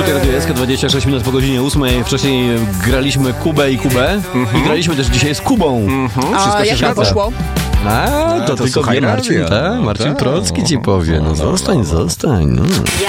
Polskie Radio SK, 26 minut po godzinie 8. Wcześniej graliśmy Kubę i Kubę i graliśmy też dzisiaj z Kubą. A jak to poszło? To tylko wie Marcin, Marcin Procki ci powie. No zostań. No.